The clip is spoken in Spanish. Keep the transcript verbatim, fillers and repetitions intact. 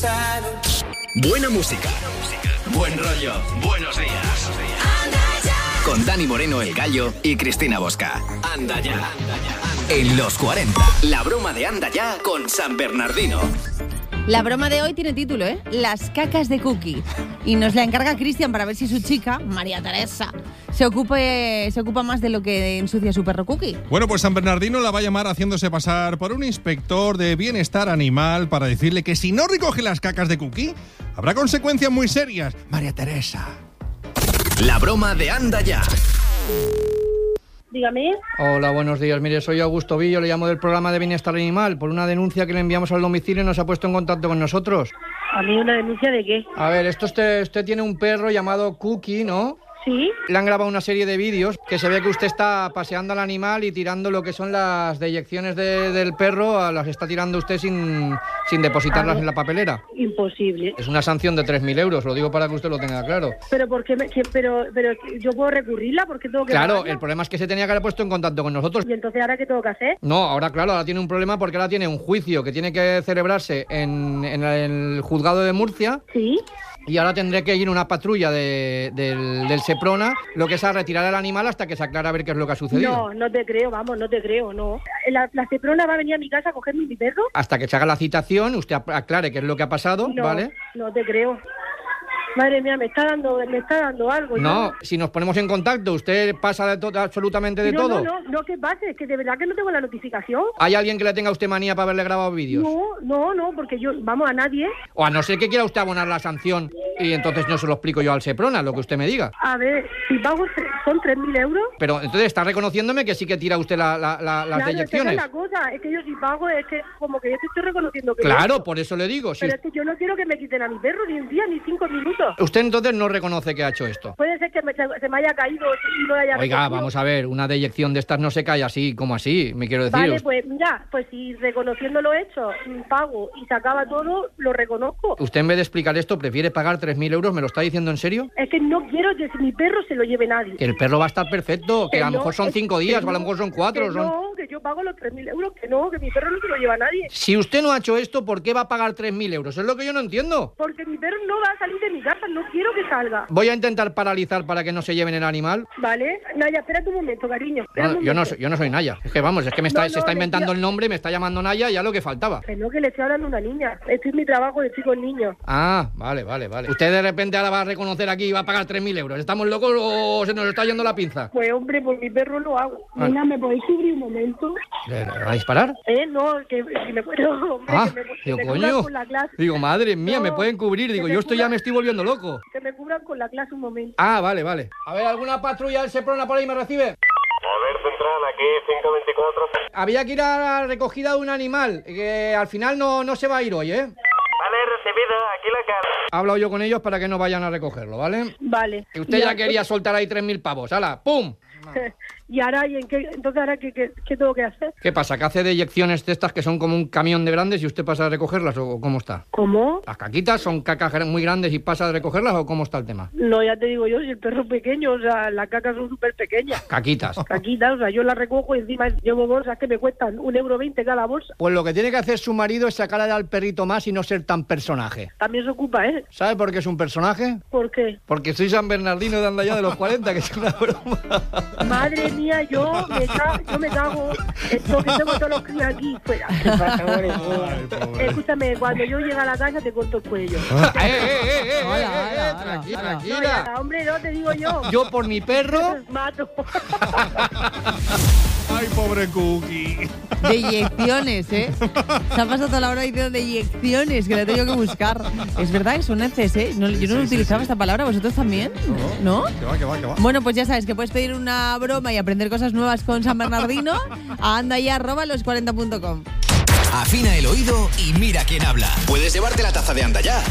Buena música, buen rollo, buenos días. Con Dani Moreno, El Gallo, y Cristina Bosca. Anda ya. En los cuarenta, la broma de Anda ya con San Bernardino. La broma de hoy tiene título, ¿eh? Las cacas de Cookie. Y nos la encarga Cristian para ver si su chica, María Teresa, se ocupe, se ocupa más de lo que ensucia su perro Cookie. Bueno, pues San Bernardino la va a llamar haciéndose pasar por un inspector de bienestar animal para decirle que si no recoge las cacas de Cookie, habrá consecuencias muy serias. María Teresa. La broma de Anda ya. Dígame. Hola, buenos días. Mire, soy Augusto Villo, le llamo del programa de Bienestar Animal por una denuncia que le enviamos al domicilio y nos ha puesto en contacto con nosotros. ¿A mí una denuncia de qué? A ver, esto usted, usted tiene un perro llamado Cookie, ¿no? ¿Sí? Le han grabado una serie de vídeos que se ve que usted está paseando al animal y tirando lo que son las deyecciones de, del perro, las está tirando usted sin, sin depositarlas en la papelera. Imposible. Es una sanción de tres mil euros, lo digo para que usted lo tenga claro. ¿Pero por qué? Me, que, pero, pero yo puedo recurrirla porque tengo que... Claro, pagarla? el problema es que se tenía que haber puesto en contacto con nosotros. ¿Y entonces ahora qué tengo que hacer? No, ahora claro, ahora tiene un problema porque ahora tiene un juicio que tiene que celebrarse en, en el juzgado de Murcia. ¿Sí? Y ahora tendré que ir una patrulla de, del, del Seprona, lo que es a retirar al animal hasta que se aclara a ver qué es lo que ha sucedido. No, no te creo, vamos, no te creo, no. La, la Seprona va a venir a mi casa a cogerme mi perro. Hasta que se haga la citación, usted aclare qué es lo que ha pasado, No, ¿vale? no te creo. Madre mía, me está dando, me está dando algo. No, ¿no? si nos ponemos en contacto, ¿usted pasa de todo, absolutamente de no, todo? No, no, no, que pase, es que de verdad que no tengo la notificación. ¿Hay alguien que le tenga a usted manía para haberle grabado vídeos? No, no, no, porque yo, vamos, a nadie. O a no ser que quiera usted abonar la sanción y entonces no se lo explico yo al Seprona, lo que usted me diga. A ver, si pago tre- son tres mil euros. Pero entonces está reconociéndome que sí que tira usted la, la, la, las Claro, deyecciones. esa es la cosa, es que yo si pago es que como que yo te estoy reconociendo que... Claro, yo- por eso le digo. Si Pero es que yo no quiero que me quiten a mi perro ni un día ni cinco minutos. usted entonces no reconoce que ha hecho esto. Puede ser que me- se me haya caído y no haya... Oiga, recogido. vamos a ver, una deyección de estas no se cae así, como así, me quiero decir. Vale, Us- pues mira, pues si reconociendo lo hecho, mm, pago y se acaba todo, lo reconozco. Usted en vez de explicar esto prefiere pagar tres mil euros, ¿me lo está diciendo en serio? Es que no quiero que mi perro se lo lleve nadie. Que el perro va a estar perfecto, que a lo no, mejor son es- cinco que días, o a lo no, mejor son cuatro. que son... no, que yo pago los tres mil euros, que no, que mi perro no se lo lleva nadie. Si usted no ha hecho esto, ¿por qué va a pagar tres mil euros? Es lo que yo no entiendo. Porque mi perro no va a salir de mi casa, no quiero que salga. Voy a intentar paralizar para que no se lleven el animal. ¿Vale? Naya, espérate un momento, cariño. espera No, un yo, no momento. soy, yo no soy Naya. Es que vamos, es que me está, No, se no, está le inventando quiero- el nombre, me está llamando Naya, ya lo que faltaba. Que no, que le estoy hablando a una niña. Esto es mi trabajo, estoy con niños. Ah, vale, vale, vale. Usted de repente ahora va a reconocer aquí y va a pagar tres mil euros. ¿Estamos locos o se nos está yendo la pinza? Pues hombre, por mi perro lo hago. Ah. Nena, ¿me podéis cubrir un momento? ¿Le, le va a disparar? Eh, no, que si me puedo... Hombre, Ah, que me, que digo, me cubran coño. con la clase. Digo, madre mía, me No, pueden cubrir. Digo, que me yo esto ya cubran- me estoy volviendo loco. Que me cubran con la clase un momento. Ah, vale, vale. A ver, ¿alguna patrulla del Seprona por ahí me recibe? A ver, central, aquí cinco veinticuatro. Había que ir a la recogida de un animal, que al final no, no se va a ir hoy, ¿eh? Vale, recibido, aquí la cara. He hablado yo con ellos para que no vayan a recogerlo, ¿vale? Vale. Que usted Y ya a- quería soltar ahí tres mil pavos. ¡Hala! ¡Pum! ¿Y ahora, y en qué, entonces ahora qué, qué, qué tengo que hacer? ¿Qué pasa? ¿Que hace deyecciones de estas que son como un camión de grandes y usted pasa a recogerlas o cómo está? ¿Cómo? ¿Las caquitas son cacas gra- muy grandes y pasa a recogerlas o cómo está el tema? No, ya te digo yo, si el perro es pequeño, o sea, las cacas son súper pequeñas. Caquitas. Caquitas, o sea, yo las recojo y encima llevo bolsas que me cuestan un euro veinte cada bolsa. Pues lo que tiene que hacer su marido es sacarle al perrito más y no ser tan personaje. También se ocupa, ¿eh? ¿Sabe por qué es un personaje? ¿Por qué? Porque soy San Bernardino de Andaya de los cuarenta, que es una broma. Madre mía, yo me, ca- yo me cago. Esto que tengo todos los críos aquí fuera. ¿Qué pasa, Ay, pobre. Escúchame, cuando yo llegue a la casa te corto el cuello. ¡Eh, eh, eh, eh, eh, Hola, eh, hola, eh, hola, tranquila, hola. No, tranquila! ya, hombre, no te digo yo. Yo por mi perro... Mato. Ay, pobre Cookie. De inyecciones, ¿eh? Se ha pasado toda la hora diciendo de inyecciones, que la he tenido que buscar. Es verdad que son heces, ¿eh? No, yo no sí, utilizaba sí. esta palabra, ¿vosotros también? ¿No? Que va, que va, que va. Bueno, pues ya sabes que puedes pedir una broma y aprender cosas nuevas con San Bernardino a andaya arroba los cuarenta punto com. Afina el oído y mira quién habla. Puedes llevarte la taza de Anda ya